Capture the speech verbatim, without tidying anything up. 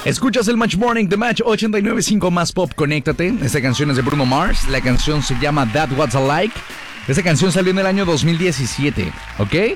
Escuchas el Match Morning de Match ochenta y nueve punto cinco más pop, conéctate. Esta canción es de Bruno Mars. La canción se llama That What's a Like. Esta canción salió en el año dos mil diecisiete, ¿ok?